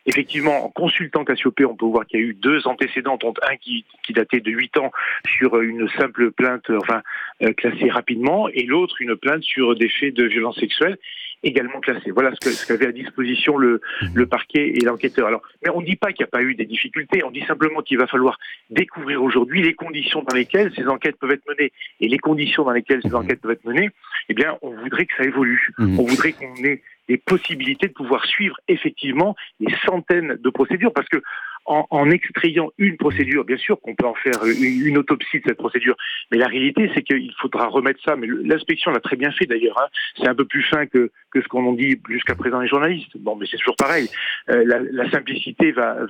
effectivement, en consultant Cassiopée, on peut voir qu'il y a eu 2 antécédents, dont un qui datait de 8 ans sur une simple plainte, classée rapidement, et l'autre une plainte sur des faits de violence sexuelle, également classée. Voilà ce qu'avait à disposition le parquet et l'enquêteur. Alors, mais on ne dit pas qu'il n'y a pas eu des difficultés, on dit simplement qu'il va falloir découvrir aujourd'hui les conditions dans lesquelles ces enquêtes peuvent être menées. Et les conditions dans lesquelles ces enquêtes peuvent être menées, eh bien, on voudrait que ça évolue. On voudrait qu'on ait des possibilités de pouvoir suivre effectivement les centaines de procédures, parce que en extrayant une procédure, bien sûr qu'on peut en faire une autopsie de cette procédure, mais la réalité c'est qu'il faudra remettre ça, mais l'inspection l'a très bien fait d'ailleurs, hein. C'est un peu plus fin que ce qu'on en dit jusqu'à présent les journalistes. Bon, mais c'est toujours pareil, la simplicité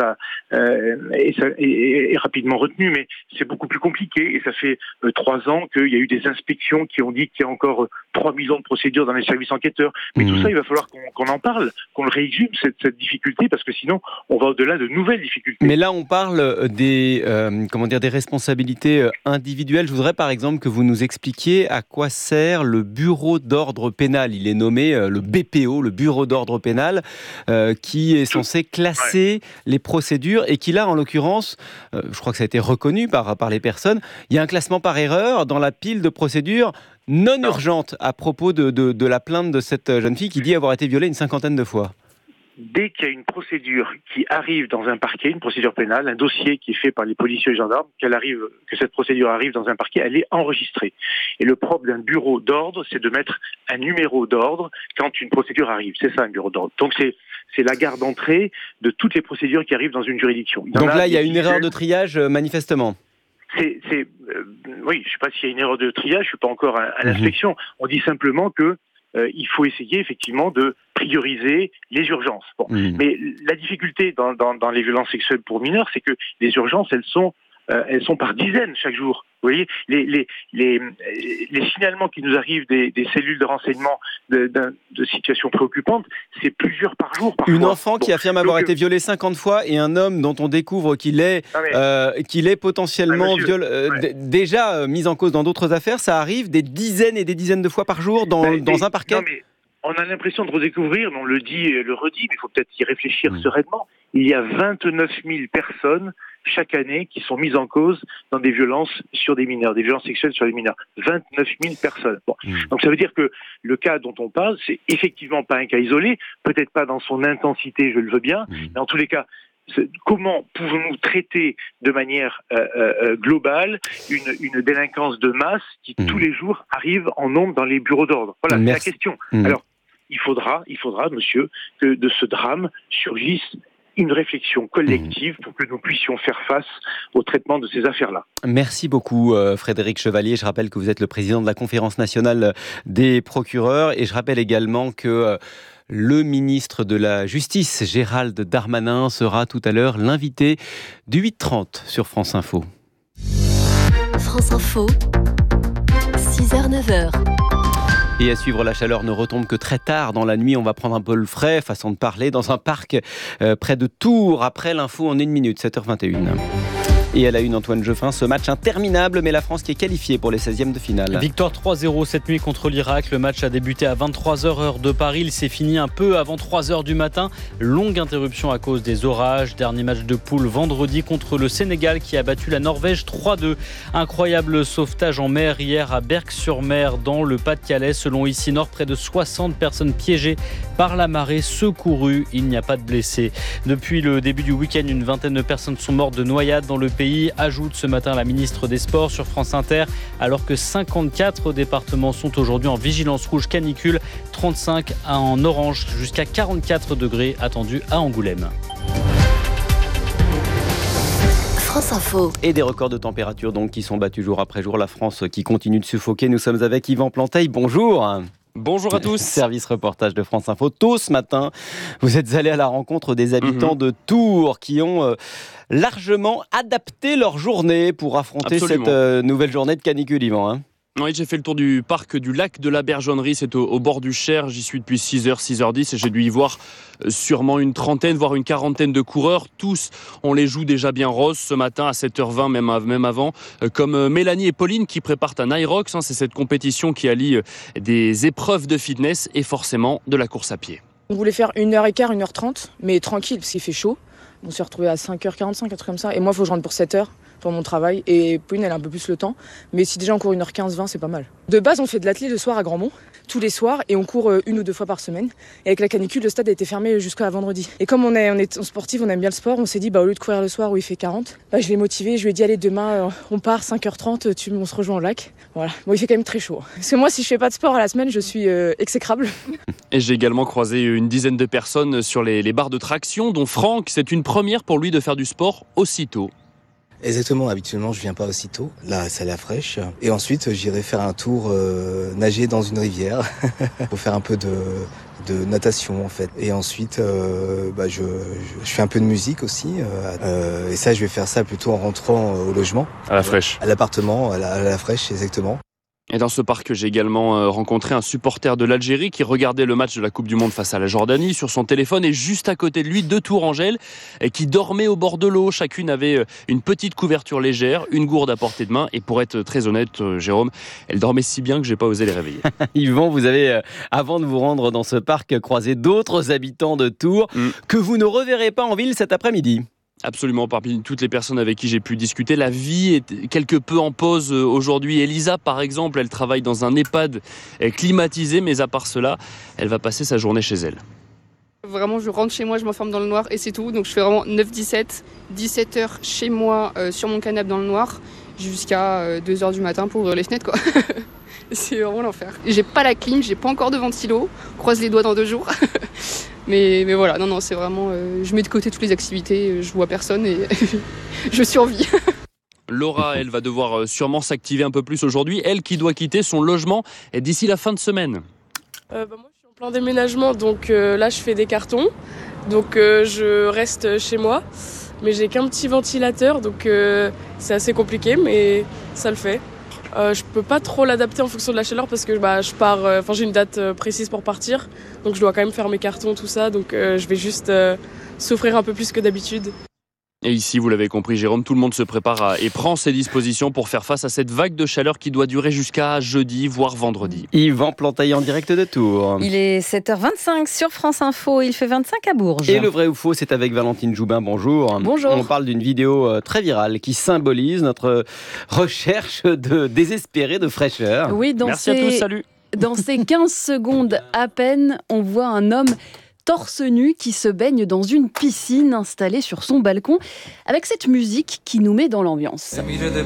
est rapidement retenue, mais c'est beaucoup plus compliqué, et ça fait 3 ans qu'il y a eu des inspections qui ont dit qu'il y a encore 3 millions de procédures dans les services enquêteurs, mais tout ça il va falloir qu'on en parle, qu'on le réexhume cette difficulté, parce que sinon on va au-delà de nouvelles difficultés. Mais là, on parle des responsabilités individuelles. Je voudrais par exemple que vous nous expliquiez à quoi sert le bureau d'ordre pénal. Il est nommé le BPO, le bureau d'ordre pénal, qui est censé classer les procédures et qui là, en l'occurrence, je crois que ça a été reconnu par les personnes, il y a un classement par erreur dans la pile de procédures non urgentes à propos de la plainte de cette jeune fille qui dit avoir été violée une 50aine de fois. Dès qu'il y a une procédure qui arrive dans un parquet, une procédure pénale, un dossier qui est fait par les policiers et gendarmes, que cette procédure arrive dans un parquet, elle est enregistrée. Et le propre d'un bureau d'ordre, c'est de mettre un numéro d'ordre quand une procédure arrive. C'est ça, un bureau d'ordre. Donc c'est la gare d'entrée de toutes les procédures qui arrivent dans une juridiction. Donc là, il y a une erreur de triage, manifestement. Oui, je ne sais pas s'il y a une erreur de triage, je ne suis pas encore à l'inspection. On dit simplement que il faut essayer effectivement de prioriser les urgences. Bon. Mais la difficulté dans les violences sexuelles pour mineurs, c'est que les urgences, elles sont par dizaines chaque jour. Vous voyez, les signalements qui nous arrivent des cellules de renseignement de situations préoccupantes, c'est plusieurs par jour. Parfois. Une enfant qui affirme avoir été violée 50 fois et un homme dont on découvre qu'il est potentiellement déjà mis en cause dans d'autres affaires, ça arrive des dizaines et des dizaines de fois par jour dans un parquet. On a l'impression de redécouvrir, mais on le dit et le redit, mais il faut peut-être y réfléchir sereinement. Il y a 29 000 personnes chaque année qui sont mises en cause dans des violences sur des mineurs, des violences sexuelles sur les mineurs. 29 000 personnes. Bon. Donc ça veut dire que le cas dont on parle, c'est effectivement pas un cas isolé, peut-être pas dans son intensité, je le veux bien, mais en tous les cas, comment pouvons-nous traiter de manière globale une délinquance de masse qui tous les jours arrive en nombre dans les bureaux d'ordre? Voilà, c'est la question. Alors, il faudra, monsieur, que de ce drame surgisse une réflexion collective pour que nous puissions faire face au traitement de ces affaires-là. Merci beaucoup Frédéric Chevalier. Je rappelle que vous êtes le président de la Conférence nationale des procureurs et je rappelle également que le ministre de la Justice, Gérald Darmanin, sera tout à l'heure l'invité du 8h30 sur France Info. France Info, 6h-9h. Et à suivre, la chaleur ne retombe que très tard dans la nuit. On va prendre un peu le frais, façon de parler, dans un parc près de Tours. Après l'info en 1 minute, 7h21. Et à la une, Antoine Geoffrin, ce match interminable, mais la France qui est qualifiée pour les 16e de finale. Victoire 3-0 cette nuit contre l'Irak. Le match a débuté à 23h heure de Paris. Il s'est fini un peu avant 3h du matin. Longue interruption à cause des orages. Dernier match de poule vendredi contre le Sénégal qui a battu la Norvège 3-2. Incroyable sauvetage en mer hier à Berck-sur-Mer dans le Pas-de-Calais. Selon Ici Nord, près de 60 personnes piégées par la marée secourues. Il n'y a pas de blessés. Depuis le début du week-end, une vingtaine de personnes sont mortes de noyade dans le pays. Ajoute ce matin la ministre des Sports sur France Inter, alors que 54 départements sont aujourd'hui en vigilance rouge canicule, 35 en orange, jusqu'à 44 degrés attendus à Angoulême. France Info. Et des records de température donc qui sont battus jour après jour. La France qui continue de suffoquer. Nous sommes avec Yvan Planteil. Bonjour. Bonjour à tous. Service reportage de France Info. Tôt ce matin, vous êtes allés à la rencontre des habitants de Tours qui ont largement adapté leur journée pour affronter cette nouvelle journée de canicule, Yvan. Oui, j'ai fait le tour du parc du lac de la Bergeonnerie, c'est au bord du Cher. J'y suis depuis 6h, 6h10 et j'ai dû y voir sûrement une trentaine, voire une quarantaine de coureurs. Tous, on les joue déjà bien roses ce matin à 7h20, même avant. Comme Mélanie et Pauline qui préparent un Irox. C'est cette compétition qui allie des épreuves de fitness et forcément de la course à pied. On voulait faire 1h15, 1h30, mais tranquille, parce qu'il fait chaud. On s'est retrouvés à 5h45, un truc comme ça. Et moi, il faut que je rentre pour 7h pour mon travail. Et Pauline, elle a un peu plus le temps. Mais si déjà on court 1h15, 20, c'est pas mal. De base, on fait de l'athlé le soir à Grandmont, tous les soirs, et on court 1 ou 2 fois par semaine. Et avec la canicule, le stade a été fermé jusqu'à vendredi. Et comme on est sportif, on aime bien le sport, on s'est dit, au lieu de courir le soir où il fait 40, je l'ai motivé, je lui ai dit, allez, demain, on part 5h30, on se rejoint au lac. Voilà. Bon, il fait quand même très chaud. Parce que moi, si je fais pas de sport à la semaine, je suis exécrable. Et j'ai également croisé une dizaine de personnes sur les barres de traction, dont Franck. C'est une première pour lui de faire du sport aussitôt. Exactement, habituellement je viens pas aussitôt, là c'est à la fraîche. Et ensuite j'irai faire un tour nager dans une rivière pour faire un peu de natation en fait. Et ensuite je fais un peu de musique aussi. Et ça je vais faire ça plutôt en rentrant au logement. À la fraîche. À l'appartement, à la fraîche exactement. Et dans ce parc, j'ai également rencontré un supporter de l'Algérie qui regardait le match de la Coupe du Monde face à la Jordanie sur son téléphone, et juste à côté de lui, 2 tourangelles qui dormaient au bord de l'eau. Chacune avait une petite couverture légère, une gourde à portée de main, et pour être très honnête, Jérôme, elles dormaient si bien que j'ai pas osé les réveiller. Yvan, vous avez, avant de vous rendre dans ce parc, croisé d'autres habitants de Tours que vous ne reverrez pas en ville cet après-midi. Absolument, parmi toutes les personnes avec qui j'ai pu discuter, la vie est quelque peu en pause aujourd'hui. Elisa, par exemple, elle travaille dans un EHPAD climatisé, mais à part cela, elle va passer sa journée chez elle. Vraiment, je rentre chez moi, je m'enferme dans le noir et c'est tout. Donc je fais vraiment 9-17, 17h chez moi sur mon canapé dans le noir, jusqu'à 2h du matin pour ouvrir les fenêtres, quoi. C'est vraiment l'enfer. J'ai pas la clim, j'ai pas encore de ventilo, croise les doigts dans 2 jours. Mais voilà, non, c'est vraiment... je mets de côté toutes les activités, je vois personne et je survis. Laura, elle va devoir sûrement s'activer un peu plus aujourd'hui. Elle qui doit quitter son logement d'ici la fin de semaine. Moi, je suis en plein déménagement, donc là, je fais des cartons. Donc, je reste chez moi. Mais j'ai qu'un petit ventilateur, donc c'est assez compliqué, mais ça le fait. Je peux pas trop l'adapter en fonction de la chaleur parce que je pars, j'ai une date précise pour partir, donc je dois quand même faire mes cartons, tout ça, donc je vais juste souffrir un peu plus que d'habitude. Et ici, vous l'avez compris, Jérôme, tout le monde se prépare et prend ses dispositions pour faire face à cette vague de chaleur qui doit durer jusqu'à jeudi, voire vendredi. Yvan Plantaille en direct de Tours. Il est 7h25 sur France Info, il fait 25 à Bourges. Et le vrai ou faux, c'est avec Valentine Joubin, bonjour. Bonjour. On parle d'une vidéo très virale qui symbolise notre recherche de désespérée de fraîcheur. Oui, Merci à tous, salut. Dans ces 15 secondes à peine, on voit un homme torse nu qui se baigne dans une piscine installée sur son balcon avec cette musique qui nous met dans l'ambiance.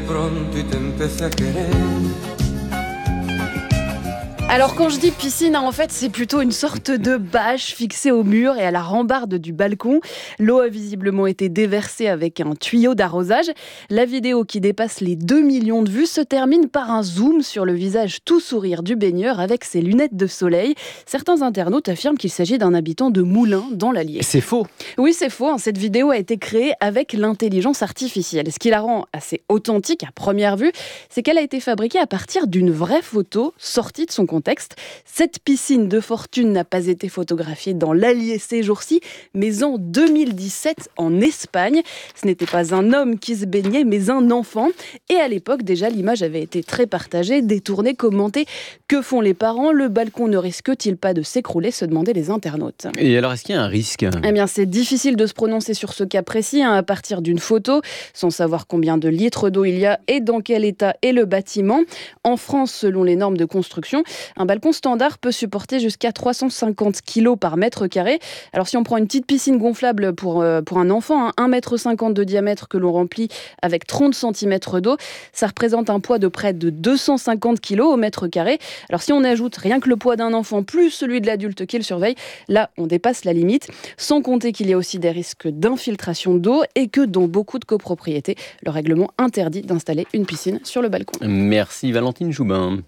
Alors quand je dis piscine, en fait c'est plutôt une sorte de bâche fixée au mur et à la rambarde du balcon. L'eau a visiblement été déversée avec un tuyau d'arrosage. La vidéo qui dépasse les 2 millions de vues se termine par un zoom sur le visage tout sourire du baigneur avec ses lunettes de soleil. Certains internautes affirment qu'il s'agit d'un habitant de Moulins dans l'Allier. C'est faux. Oui, c'est faux. Cette vidéo a été créée avec l'intelligence artificielle. Ce qui la rend assez authentique à première vue, c'est qu'elle a été fabriquée à partir d'une vraie photo sortie de son contexte. Cette piscine de fortune n'a pas été photographiée dans l'Allier ces jours-ci, mais en 2017 en Espagne. Ce n'était pas un homme qui se baignait, mais un enfant. Et à l'époque, déjà, l'image avait été très partagée, détournée, commentée. Que font les parents ? Le balcon ne risque-t-il pas de s'écrouler ? Se demandaient les internautes. Et alors, est-ce qu'il y a un risque ? Eh bien, c'est difficile de se prononcer sur ce cas précis à partir d'une photo, sans savoir combien de litres d'eau il y a et dans quel état est le bâtiment. En France, selon les normes de construction, un balcon standard peut supporter jusqu'à 350 kg par mètre carré. Alors si on prend une petite piscine gonflable pour un enfant, 1,50 m de diamètre que l'on remplit avec 30 cm d'eau, ça représente un poids de près de 250 kg au mètre carré. Alors si on ajoute rien que le poids d'un enfant plus celui de l'adulte qui le surveille, là on dépasse la limite. Sans compter qu'il y a aussi des risques d'infiltration d'eau et que dans beaucoup de copropriétés, le règlement interdit d'installer une piscine sur le balcon. Merci Valentine Joubin.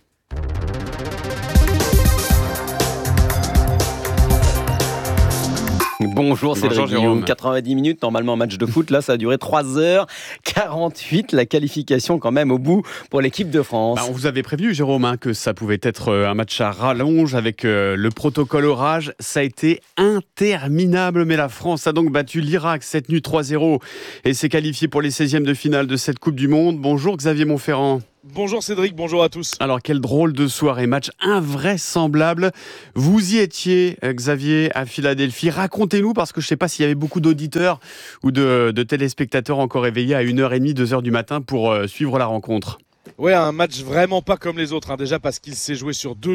Bonjour Cédric Guillaume, 90 minutes, normalement un match de foot, là ça a duré 3h48, la qualification quand même au bout pour l'équipe de France. On vous avait prévenu Jérôme que ça pouvait être un match à rallonge avec le protocole orage, ça a été interminable, mais la France a donc battu l'Irak cette nuit 3-0 et s'est qualifiée pour les 16e de finale de cette Coupe du Monde. Bonjour Xavier Montferrand. Bonjour Cédric, bonjour à tous. Alors quel drôle de soirée, match invraisemblable. Vous y étiez, Xavier, à Philadelphie. Racontez-nous, parce que je ne sais pas s'il y avait beaucoup d'auditeurs ou de téléspectateurs encore éveillés à 1h30, 2h du matin pour suivre la rencontre. Ouais, un match vraiment pas comme les autres, déjà parce qu'il s'est joué sur 2